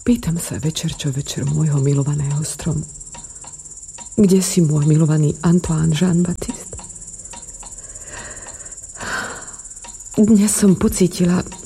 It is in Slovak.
Pýtam sa večer čo večer môjho milovaného stromu. Kde si môj milovaný Antoine Jean-Baptiste? Dnes som pocítila,